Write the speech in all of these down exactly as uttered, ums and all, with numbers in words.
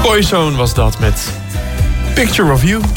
Boyzone was dat met Picture of You.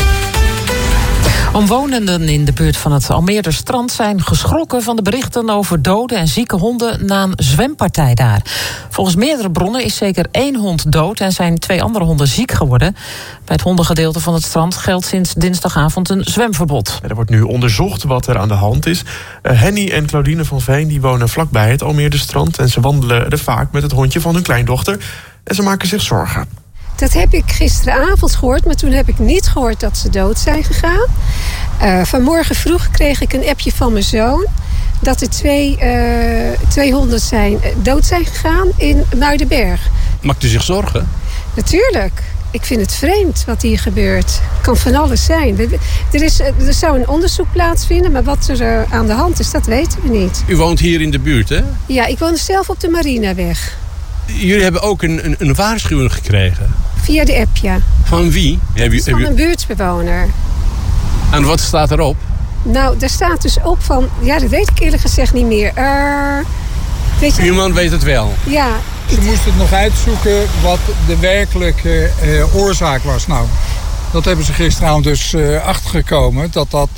Omwonenden in de buurt van het Almeerder strand zijn geschrokken van de berichten over dode en zieke honden na een zwempartij daar. Volgens meerdere bronnen is zeker één hond dood en zijn twee andere honden ziek geworden. Bij het hondengedeelte van het strand geldt sinds dinsdagavond een zwemverbod. Er wordt nu onderzocht wat er aan de hand is. Uh, Henny en Claudine van Veen die wonen vlakbij het Almeerder strand en ze wandelen er vaak met het hondje van hun kleindochter. En ze maken zich zorgen. Dat heb ik gisteravond gehoord, maar toen heb ik niet gehoord dat ze dood zijn gegaan. Uh, vanmorgen vroeg kreeg ik een appje van mijn zoon dat er twee, uh, twee honden zijn, dood zijn gegaan in Muidenberg. Maakt u zich zorgen? Natuurlijk. Ik vind het vreemd wat hier gebeurt. Het kan van alles zijn. Er, is, er zou een onderzoek plaatsvinden, maar wat er uh, aan de hand is, dat weten we niet. U woont hier in de buurt, hè? Ja, ik woon zelf op de Marinaweg. Jullie hebben ook een, een, een waarschuwing gekregen. Via de app, ja. Van wie? Heb je, van heb je... een buurtbewoner. En wat staat erop? Nou, daar staat dus op van... Ja, dat weet ik eerlijk gezegd niet meer. Uh, weet je... Iemand weet het wel. Ja. Ze moesten nog uitzoeken wat de werkelijke uh, oorzaak was. Nou, dat hebben ze gisteravond dus uh, achtergekomen. Dat dat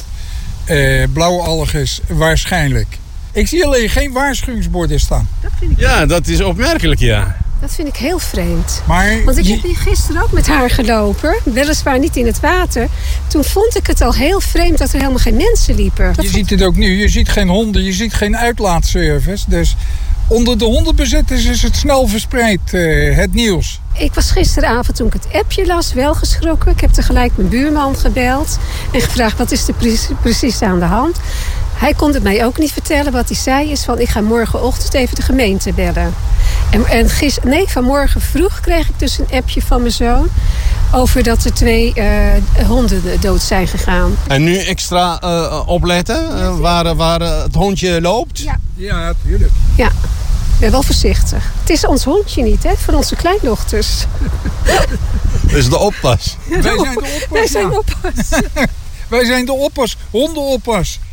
uh, blauwalg is, waarschijnlijk. Ik zie alleen geen waarschuwingsborden staan. Dat vind ik ja, dat is opmerkelijk, ja. Dat vind ik heel vreemd. Maar Want ik je... heb hier gisteren ook met haar gelopen. Weliswaar niet in het water. Toen vond ik het al heel vreemd dat er helemaal geen mensen liepen. Dat je vond... ziet het ook nu. Je ziet geen honden. Je ziet geen uitlaatservice. Dus onder de hondenbezitters is het snel verspreid, uh, het nieuws. Ik was gisteravond, toen ik het appje las, wel geschrokken. Ik heb tegelijk mijn buurman gebeld. En gevraagd, wat is er precies, precies aan de hand? Hij kon het mij ook niet vertellen. Wat hij zei is van, ik ga morgenochtend even de gemeente bellen. En, en gister, nee, vanmorgen vroeg kreeg ik dus een appje van mijn zoon over dat er twee uh, honden dood zijn gegaan. En nu extra uh, opletten uh, waar, waar uh, het hondje loopt? Ja, ja natuurlijk. Ja, ik ben wel voorzichtig. Het is ons hondje niet, hè, voor onze kleindochters. Dat is de oppas. Ja, de Wij, op- zijn de oppas Wij zijn ja. oppas. Wij zijn de oppas, hondenoppas.